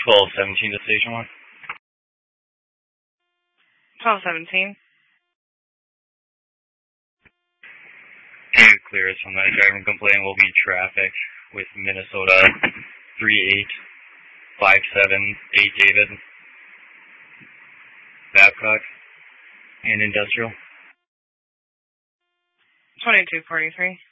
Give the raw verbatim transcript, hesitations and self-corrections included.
twelve seventeen to Station one. twelve seventeen. Can you clear us from that driving complaint? Will be traffic with Minnesota three eight five seven eight David Babcock and Industrial. twenty-two forty-three.